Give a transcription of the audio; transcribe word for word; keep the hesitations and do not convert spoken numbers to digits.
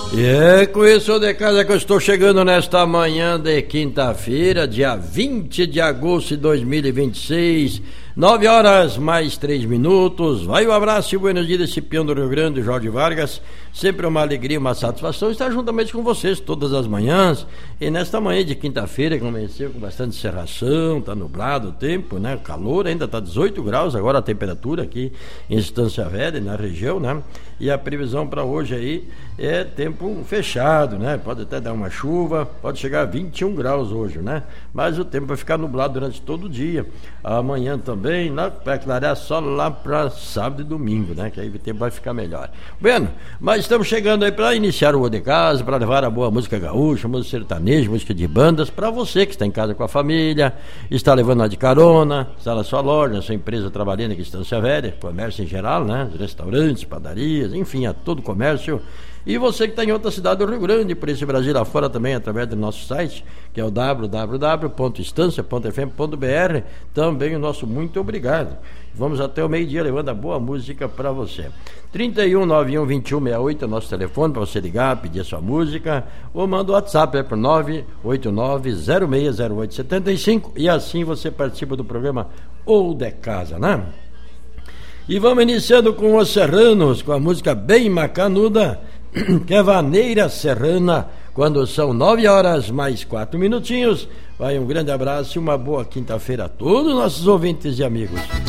E é com isso, de casa, que eu estou chegando nesta manhã de quinta-feira, dia vinte de agosto de dois mil e vinte e seis, nove horas mais três minutos. Vai o abraço e o buenos dias desse peão do Rio Grande, Jorge Vargas. Sempre uma alegria, uma satisfação estar juntamente com vocês todas as manhãs. E nesta manhã de quinta-feira, que amanheceu com bastante cerração, tá nublado o tempo, né? O calor ainda tá dezoito graus agora a temperatura aqui em Estância Velha, na região, né? E a previsão para hoje aí é tempo fechado, né? Pode até dar uma chuva, pode chegar a vinte e um graus hoje, né? Mas o tempo vai ficar nublado durante todo o dia. Amanhã também, né? Vai clarear só lá para sábado e domingo, né? Que aí o tempo vai ficar melhor. Bueno, mas estamos chegando aí para iniciar o O de Casa, para levar a boa música gaúcha, música sertaneja, música de bandas, para você que está em casa com a família, está levando uma de carona, está na sua loja, na sua empresa trabalhando aqui em Estância Velha, comércio em geral, né? Restaurantes, padarias, enfim, a todo comércio. E você que está em outra cidade do Rio Grande, por esse Brasil afora também, através do nosso site, que é o w w w ponto estância ponto f m ponto b r, também o nosso muito obrigado. Vamos até o meio-dia levando a boa música para você. trinta e um, nove um, vinte e um, sessenta e oito é o nosso telefone para você ligar, pedir a sua música, ou manda o WhatsApp é para nove oito nove, zero seis zero oito sete cinco, e assim você participa do programa O de Casa, né? E vamos iniciando com os Serranos, com a música bem macanuda, que é Vaneira Serrana, quando são nove horas mais quatro minutinhos. Vai um grande abraço e uma boa quinta-feira a todos os nossos ouvintes e amigos.